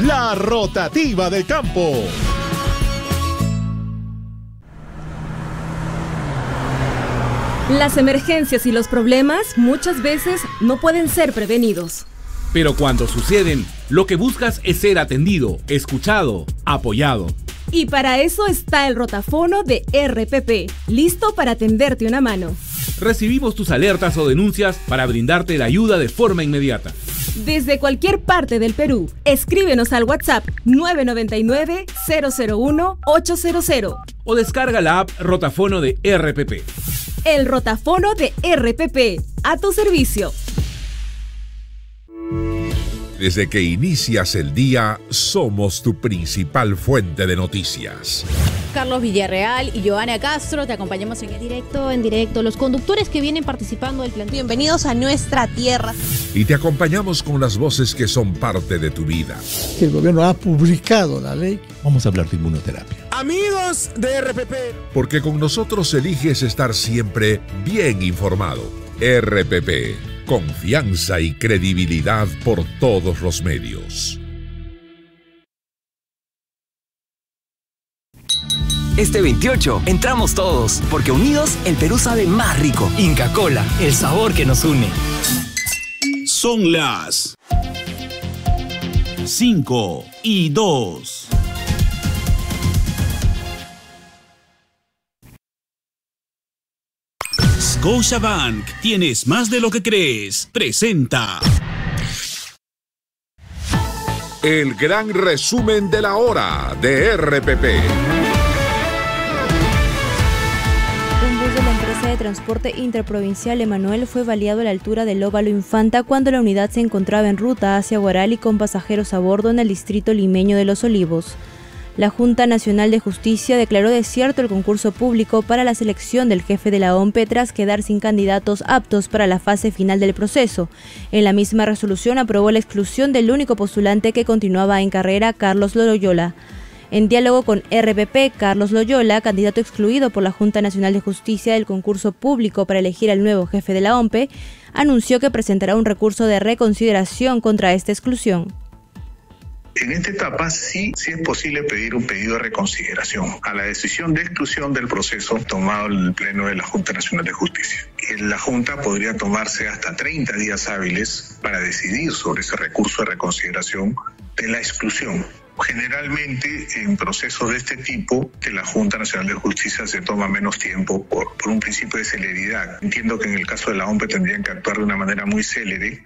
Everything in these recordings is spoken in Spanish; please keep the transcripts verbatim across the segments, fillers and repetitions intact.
La rotativa del campo. Las emergencias y los problemas muchas veces no pueden ser prevenidos. Pero cuando suceden, lo que buscas es ser atendido, escuchado, apoyado. Y para eso está el rotafono de R P P, listo para tenderte una mano. Recibimos tus alertas o denuncias para brindarte la ayuda de forma inmediata. Desde cualquier parte del Perú, escríbenos al WhatsApp nueve nueve nueve, cero cero uno, ocho cero cero. O descarga la app Rotafono de R P P. El rotafono de R P P, a tu servicio. Desde que inicias el día, somos tu principal fuente de noticias. Carlos Villarreal y Joana Castro, te acompañamos en el directo, en directo, los conductores que vienen participando del plan. Bienvenidos a nuestra tierra. Y te acompañamos con las voces que son parte de tu vida. El gobierno ha publicado la ley. Vamos a hablar de inmunoterapia. Amigos de R P P. Porque con nosotros eliges estar siempre bien informado. R P P, confianza y credibilidad por todos los medios. Este veintiocho entramos todos, porque unidos el Perú sabe más rico. Inca Kola, el sabor que nos une. Son las cinco y dos. Scotiabank, tienes más de lo que crees. Presenta el gran resumen de la hora de R P P. Un bus de la empresa de transporte interprovincial Emanuel fue baleado a la altura del Óvalo Infanta cuando la unidad se encontraba en ruta hacia Huaral y con pasajeros a bordo en el distrito limeño de Los Olivos. La Junta Nacional de Justicia declaró desierto el concurso público para la selección del jefe de la O M P E tras quedar sin candidatos aptos para la fase final del proceso. En la misma resolución aprobó la exclusión del único postulante que continuaba en carrera, Carlos Loyola. En diálogo con R P P, Carlos Loyola, candidato excluido por la Junta Nacional de Justicia del concurso público para elegir al nuevo jefe de la O M P E, anunció que presentará un recurso de reconsideración contra esta exclusión. En esta etapa sí, sí es posible pedir un pedido de reconsideración a la decisión de exclusión del proceso tomado en el Pleno de la Junta Nacional de Justicia. La Junta podría tomarse hasta treinta días hábiles para decidir sobre ese recurso de reconsideración de la exclusión. Generalmente en procesos de este tipo, que la Junta Nacional de Justicia se toma menos tiempo por, por un principio de celeridad. Entiendo que en el caso de la O M P E tendrían que actuar de una manera muy célere.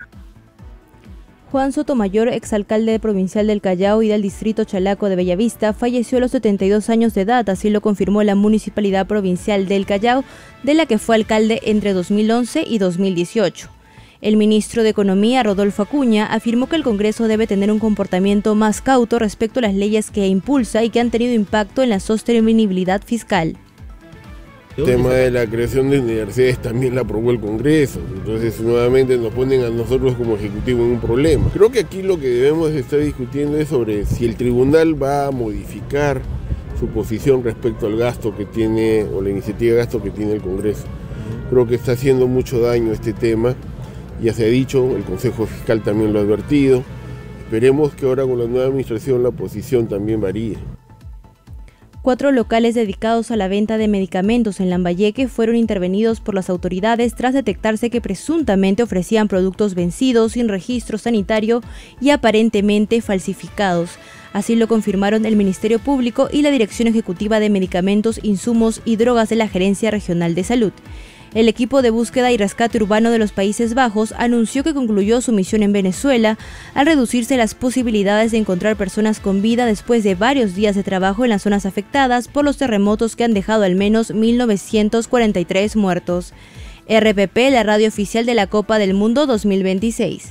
Juan Sotomayor, exalcalde provincial del Callao y del distrito Chalaco de Bellavista, falleció a los setenta y dos años de edad, así lo confirmó la Municipalidad Provincial del Callao, de la que fue alcalde entre dos mil once y dos mil dieciocho. El ministro de Economía, Rodolfo Acuña, afirmó que el Congreso debe tener un comportamiento más cauto respecto a las leyes que impulsa y que han tenido impacto en la sostenibilidad fiscal. El tema de la creación de universidades también la aprobó el Congreso, entonces nuevamente nos ponen a nosotros como Ejecutivo en un problema. Creo que aquí lo que debemos estar discutiendo es sobre si el tribunal va a modificar su posición respecto al gasto que tiene, o la iniciativa de gasto que tiene el Congreso. Creo que está haciendo mucho daño este tema, ya se ha dicho, el Consejo Fiscal también lo ha advertido. Esperemos que ahora con la nueva administración la posición también varíe. Cuatro locales dedicados a la venta de medicamentos en Lambayeque fueron intervenidos por las autoridades tras detectarse que presuntamente ofrecían productos vencidos, sin registro sanitario y aparentemente falsificados. Así lo confirmaron el Ministerio Público y la Dirección Ejecutiva de Medicamentos, Insumos y Drogas de la Gerencia Regional de Salud. El equipo de búsqueda y rescate urbano de los Países Bajos anunció que concluyó su misión en Venezuela al reducirse las posibilidades de encontrar personas con vida después de varios días de trabajo en las zonas afectadas por los terremotos que han dejado al menos mil novecientos cuarenta y tres muertos. R P P, la radio oficial de la Copa del Mundo dos mil veintiséis.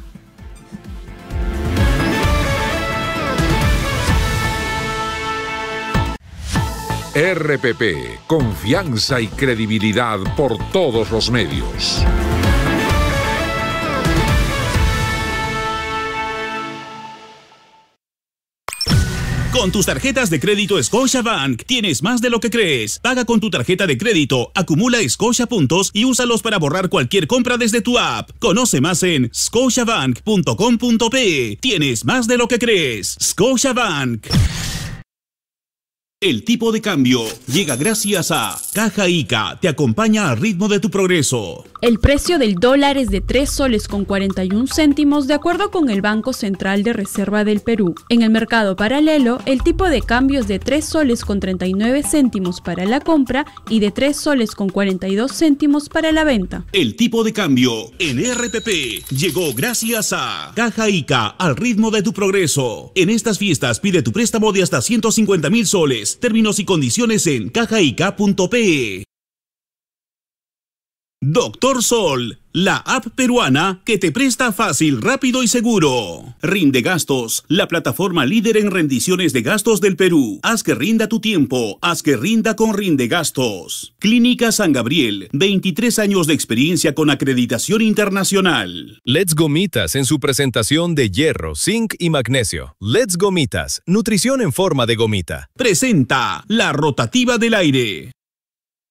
R P P, confianza y credibilidad por todos los medios. Con tus tarjetas de crédito Scotiabank tienes más de lo que crees. Paga con tu tarjeta de crédito, acumula Scotia puntos y úsalos para borrar cualquier compra desde tu app. Conoce más en scotiabank punto com punto pe. Tienes más de lo que crees. Scotiabank. El tipo de cambio llega gracias a Caja Ica, te acompaña al ritmo de tu progreso. El precio del dólar es de tres soles con cuarenta y un céntimos de acuerdo con el Banco Central de Reserva del Perú. En el mercado paralelo, el tipo de cambio es de tres soles con treinta y nueve céntimos para la compra y de tres soles con cuarenta y dos céntimos para la venta. El tipo de cambio en R P P llegó gracias a Caja Ica, al ritmo de tu progreso. En estas fiestas pide tu préstamo de hasta ciento cincuenta mil soles. Términos y condiciones en cajaica punto pe. Doctor Sol, la app peruana que te presta fácil, rápido y seguro. Rinde Gastos, la plataforma líder en rendiciones de gastos del Perú. Haz que rinda tu tiempo, haz que rinda con Rinde Gastos. Clínica San Gabriel, veintitrés años de experiencia con acreditación internacional. Let's Gomitas en su presentación de hierro, zinc y magnesio. Let's Gomitas, nutrición en forma de gomita. Presenta la rotativa del aire.